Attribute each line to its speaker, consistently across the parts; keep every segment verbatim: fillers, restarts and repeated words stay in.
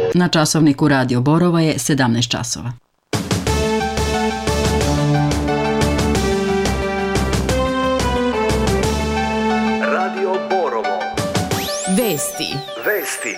Speaker 1: Na časovniku Radio Borova je sedamnaest časova.
Speaker 2: Radio Borovo.
Speaker 3: Vesti.
Speaker 2: Vesti.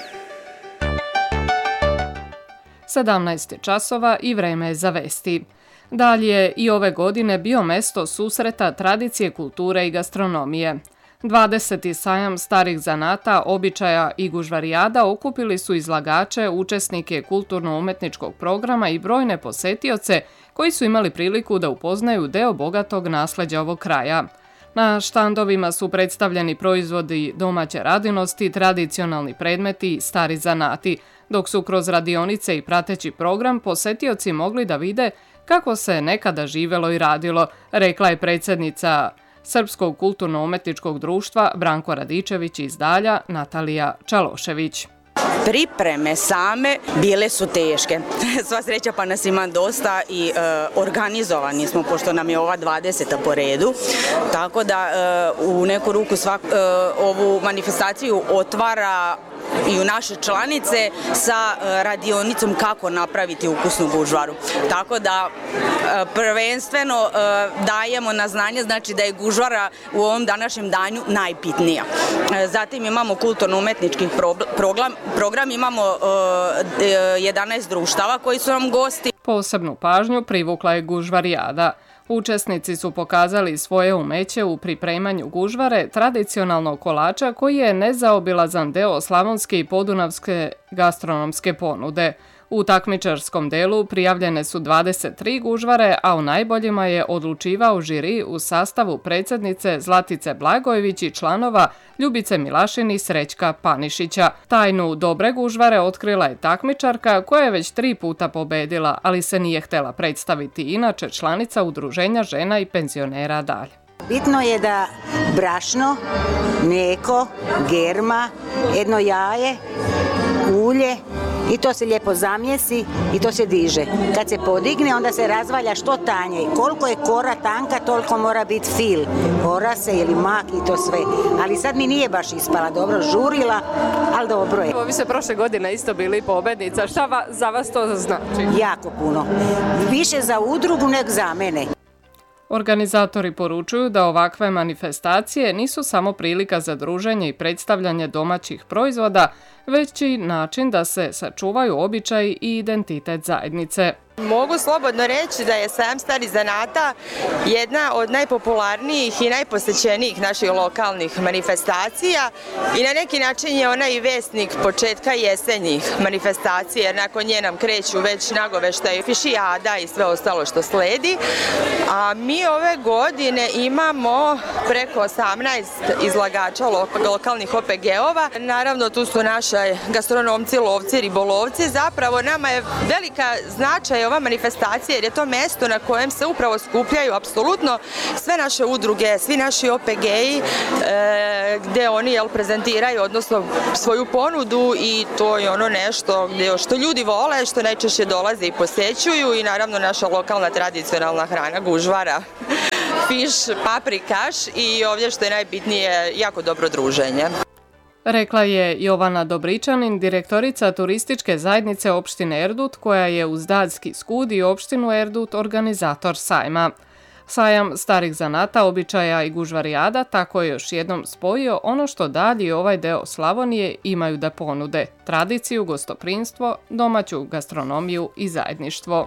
Speaker 3: sedamnaest časova i vreme je za vesti. Dalje i ove godine bio mesto susreta tradicije, kulture i gastronomije. dvadeseti sajam starih zanata, običaja i gužvarijada okupili su izlagače, učesnike kulturno-umetničkog programa i brojne posetioce koji su imali priliku da upoznaju deo bogatog nasleđa ovog kraja. Na štandovima su predstavljeni proizvodi domaće radinosti, tradicionalni predmeti i stari zanati, dok su kroz radionice i prateći program posetioci mogli da vide kako se nekada živelo i radilo, rekla je predsjednica Srpskog kulturno-umetničkog društva Branko Radičević iz Dalja Natalija Čalošević.
Speaker 4: Pripreme same bile su teške. Sva sreća pa nas ima dosta i e, organizovani smo, pošto nam je ova dvadeseta po redu. Tako da e, u neku ruku svak, e, ovu manifestaciju otvara i u naše članice sa radionicom kako napraviti ukusnu gužvaru. Tako da prvenstveno dajemo na znanje, znači da je gužvara u ovom današnjem danju najbitnija. Zatim imamo kulturno-umetnički program, program imamo jedanaest društava koji su nam gosti.
Speaker 3: Posebnu pažnju privukla je gužvarijada. Učesnici su pokazali svoje umeće u pripremanju gužvare, tradicionalnog kolača koji je nezaobilazan deo slavonske i podunavske gastronomske ponude. U takmičarskom delu prijavljene su dvadeset tri gužvare, a u najboljima je odlučivao žiri u sastavu predsjednice Zlatice Blagojević i članova Ljubice Milašin i Srećka Panišića. Tajnu dobre gužvare otkrila je takmičarka koja je već tri puta pobedila, ali se nije htjela predstaviti, inače članica Udruženja žena i penzionera Dalje.
Speaker 5: Bitno je da brašno, mlijeko, germa, jedno jaje, ulje, i to se lijepo zamjesi i to se diže. Kad se podigne, onda se razvalja što tanje. Koliko je kora tanka, toliko mora biti fil. Orase ili mak i to sve. Ali sad mi nije baš ispala dobro, žurila, ali dobro je.
Speaker 3: Vi ste prošle godine isto bili pobednica. Šta va, za vas to znači?
Speaker 5: Jako puno. Više za udrugu nego za mene.
Speaker 3: Organizatori poručuju da ovakve manifestacije nisu samo prilika za druženje i predstavljanje domaćih proizvoda, već i način da se sačuvaju običaji i identitet zajednice.
Speaker 6: Mogu slobodno reći da je sajam starih zanata jedna od najpopularnijih i najposećenijih naših lokalnih manifestacija i na neki način je ona i vesnik početka jesenjih manifestacija, jer nakon nje nam kreću već nagoveštaj fišijada i sve ostalo što sledi. A mi ove godine imamo preko osamnaest izlagača lokalnih O P G-ova. Naravno tu su naši gastronomci, lovci, ribolovci. Zapravo nama je velika značaj ova manifestacija jer je to mesto na kojem se upravo skupljaju apsolutno sve naše udruge, svi naši O P G-i e, gde oni jel, prezentiraju odnosno svoju ponudu i to je ono nešto gde, što ljudi vole, što najčešće dolaze i posećuju i naravno naša lokalna tradicionalna hrana, gužvara, fiš, paprikaš i ovdje što je najbitnije jako dobro druženje.
Speaker 3: Rekla je Jovana Dobričanin, direktorica turističke zajednice opštine Erdut, koja je uz Daljski Skud i opštinu Erdut organizator sajma. Sajam starih zanata, običaja i gužvarijada tako je još jednom spojio ono što Dalj i ovaj deo Slavonije imaju da ponude: tradiciju, gostoprinstvo, domaću gastronomiju i zajedništvo.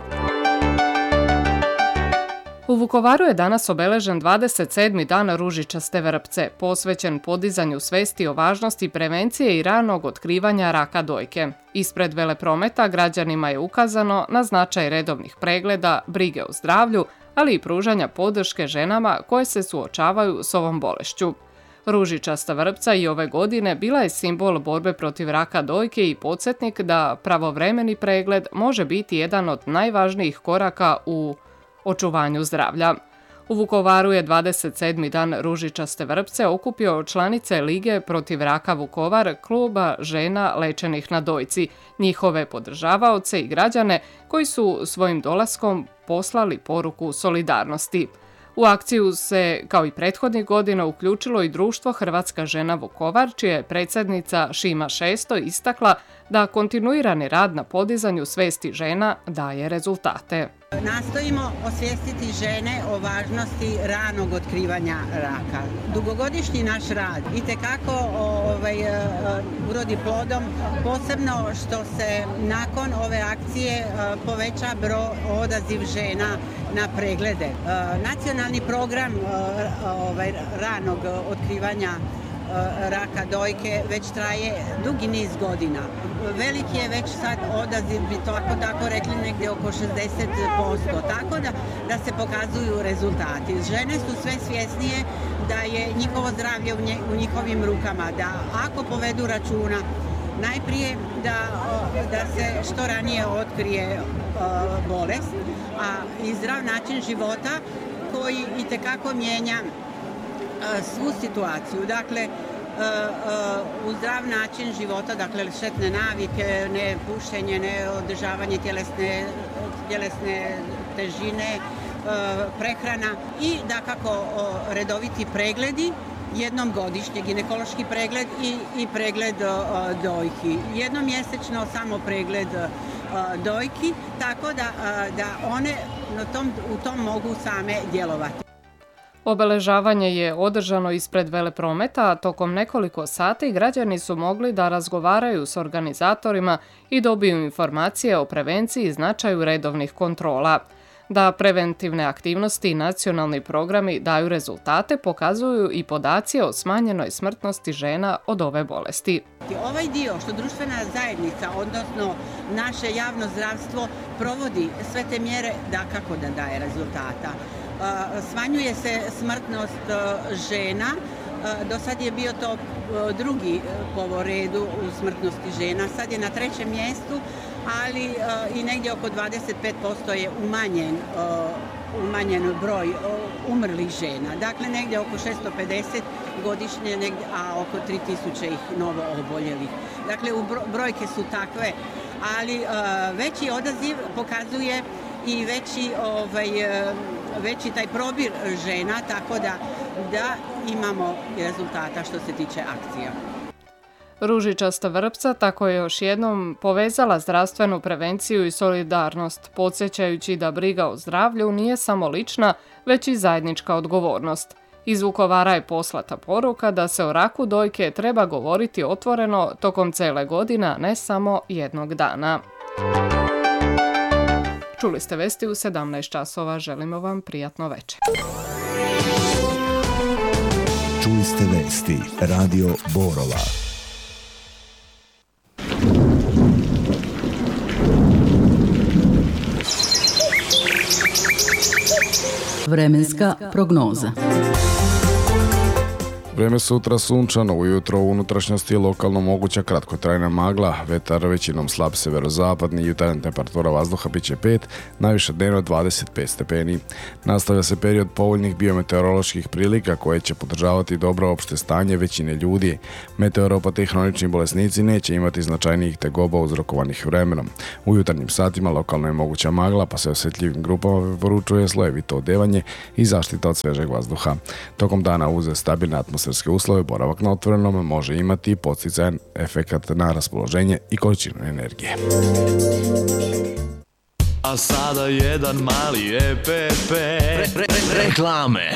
Speaker 3: U Vukovaru je danas obeležen dvadeset sedmi dan ružičaste vrpce, posvećen podizanju svesti o važnosti prevencije i ranog otkrivanja raka dojke. Ispred veleprometa građanima je ukazano na značaj redovnih pregleda, brige o zdravlju, ali i pružanja podrške ženama koje se suočavaju s ovom bolešću. Ružičasta vrpca i ove godine bila je simbol borbe protiv raka dojke i podsjetnik da pravovremeni pregled može biti jedan od najvažnijih koraka u očuvanju zdravlja. U Vukovaru je dvadeset sedmi dan ružičaste vrpce okupio članice Lige protiv raka Vukovar, kluba žena lečenih na dojci, njihove podržavaoce i građane koji su svojim dolaskom poslali poruku solidarnosti. U akciju se, kao i prethodnih godina, uključilo i društvo Hrvatska žena Vukovar, čija je predsjednica Šima Šesto istakla da kontinuirani rad na podizanju svesti žena daje rezultate.
Speaker 7: Nastojimo osvijestiti žene o važnosti ranog otkrivanja raka. Dugogodišnji naš rad itekako ovaj, urodi plodom, posebno što se nakon ove akcije poveća broj odaziv žena na preglede. Nacionalni program ovaj, ranog otkrivanja raka dojke već traje dugi niz godina. Veliki je već sad odaziv, bi tako tako rekli negdje oko šezdeset posto, tako da, da se pokazuju rezultati. Žene su sve svjesnije da je njihovo zdravlje u, nje, u njihovim rukama, da ako povedu računa, najprije da, da se što ranije otkrije uh, bolest, a i zdrav način života koji itekako mijenja svu situaciju. Dakle, u zdrav način života, dakle štetne navike, ne pušenje, ne održavanje tjelesne, tjelesne težine, prehrana i dakako redoviti pregledi, jednom godišnje ginekološki pregled i, i pregled dojki. Jednom mjesečno samo pregled dojki, tako da, da one na tom, u tom mogu same djelovati.
Speaker 3: Obeležavanje je održano ispred Veleprometa, a tokom nekoliko sati građani su mogli da razgovaraju s organizatorima i dobiju informacije o prevenciji i značaju redovnih kontrola. Da preventivne aktivnosti i nacionalni programi daju rezultate pokazuju i podaci o smanjenoj smrtnosti žena od ove bolesti.
Speaker 7: Ovaj dio što društvena zajednica, odnosno naše javno zdravstvo, provodi sve te mjere, dakako da daje rezultata. Smanjuje se smrtnost žena, do sad je bio to drugi po redu u smrtnosti žena, sad je na trećem mjestu, ali i negdje oko dvadeset pet posto je umanjen, umanjen broj umrlih žena. Dakle, negdje oko šesto pedeset godišnje, a oko tri tisuće ih novo oboljelih. Dakle, brojke su takve, ali veći odaziv pokazuje i veći, ovaj, veći taj probir žena, tako da, da imamo rezultata što se tiče akcija.
Speaker 3: Ružičasta vrpca tako je još jednom povezala zdravstvenu prevenciju i solidarnost, podsjećajući da briga o zdravlju nije samo lična, već i zajednička odgovornost. Iz Vukovara je poslata poruka da se o raku dojke treba govoriti otvoreno tokom cele godine, a ne samo jednog dana. Čuli ste vesti u sedamnaest časova, želimo vam prijatno večer.
Speaker 8: Čuli ste vesti, Radio Borova.
Speaker 1: Vremenska prognoza.
Speaker 9: Vreme sutra sunčano, ujutro u unutrašnjosti je lokalno moguća kratkotrajna magla, vetar većinom slab severozapadni, jutarnja temperatura vazduha bit će pet, najviše dnevno dvadeset pet stepeni. Nastavlja se period povoljnih biometeoroloških prilika koje će podržavati dobro opšte stanje većine ljudi. Meteoropati i hronični bolesnici neće imati značajnijih tegoba uzrokovanih vremenom. U jutarnjim satima lokalno je moguća magla, pa se osjetljivim grupama poručuje slojevito odevanje i zaštita od svežeg vazduha. Tokom dana uz stabilne atmosfere uslove, boravak na otvorenom može imati podsticajan efekat na raspoloženje i količinu energije.
Speaker 10: A sada jedan mali E P P. Re, re, re, reklame.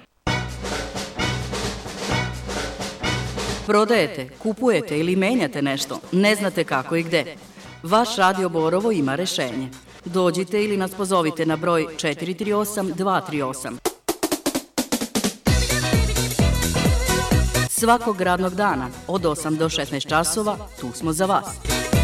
Speaker 11: Prodajete, kupujete ili menjate nešto, ne znate kako i gde. Vaš Radio Borovo ima rešenje. Dođite ili nas pozovite na broj četiri tri osam dva tri osam. Svakog radnog dana od osam do šesnaest časova tu smo za vas.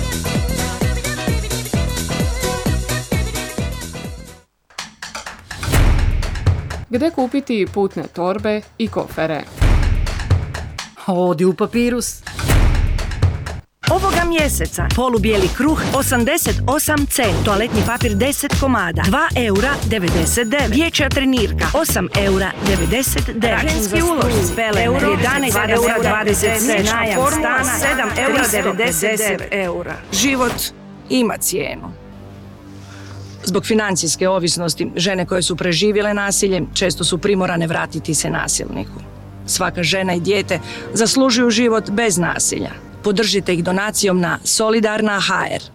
Speaker 3: Gde kupiti putne torbe i kofere?
Speaker 1: Odi u Papirus.
Speaker 12: Ovoga mjeseca polubijeli kruh osamdeset osam centi, toaletni papir deset komada, dva eura devedeset devet, dječja trenirka osam eura devedeset devet, ženski ulošci euro jedanaest eura dvadeset sedam, najam stana sedam eura devedeset devet eura. Život ima cijenu. Zbog financijske ovisnosti, žene koje su preživjele nasilje često su primorane vratiti se nasilniku. Svaka žena i dijete zaslužuju život bez nasilja. Podržite ih donacijom na Solidarna точка ха ер.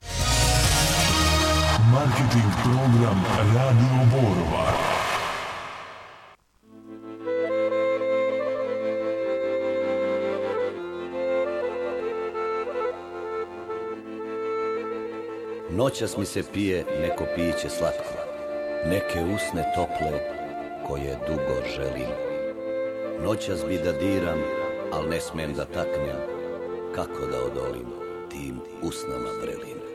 Speaker 13: Marketing program Radio Borova.
Speaker 14: Noćas mi se pije neko piće slatko, neke usne tople koje dugo želim. Noćas bi da diram, al ne smem da taknem, kako da odolim tim usnama vrelim.